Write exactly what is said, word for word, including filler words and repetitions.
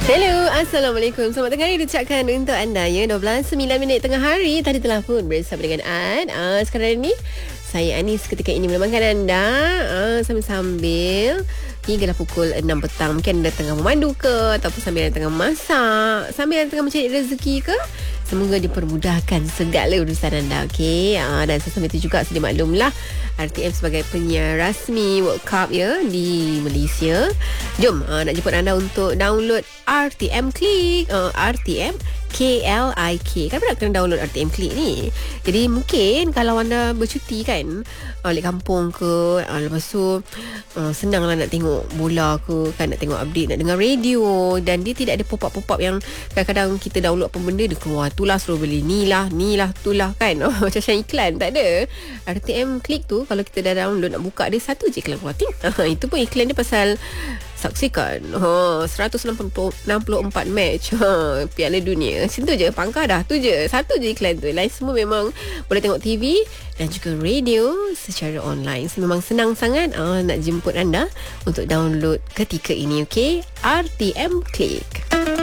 Hello, Assalamualaikum. Selamat tengah hari diucapkan untuk anda ya. dua belas sembilan minit tengah hari. Tadi telah pun bersama dengan An. Uh, sekarang ni saya Anis ketika ini menemani anda uh, sambil-sambil hinggalah pukul enam petang. Mungkin anda tengah memandu ke, ataupun sambil anda tengah masak, sambil anda tengah mencari rezeki ke. Semoga dipermudahkan segala urusan anda, okey. Uh, dan sambil itu juga sedia maklumlah, R T M sebagai penyiar rasmi World Cup ya di Malaysia. Jom uh, nak jemput anda untuk download R T M Click, uh, R T M K L I K. Kan nak kena download R T M Click ni. Jadi mungkin kalau anda bercuti kan, balik kampung ke, uh, lepas tu uh, senanglah nak tengok bola ke, kan nak tengok update, nak dengar radio, dan dia tidak ada pop-up-pop-up yang kadang-kadang kita download apa benda dia keluar tu lah suruh beli ni lah, ni lah, tu lah kan. Oh, macam iklan, tak ada. R T M Click tu kalau kita dah download, nak buka dia satu je iklan keluar. Ting. Itu pun iklan dia pasal saksikan ha, seratus enam puluh empat match ha, Piala Dunia. Situ je, pangkah dah. Tu je, satu je iklan tu. Lain semua memang boleh tengok T V dan juga radio secara online. So, memang senang sangat ha, nak jemput anda untuk download ketika ini, okay? R T M Click.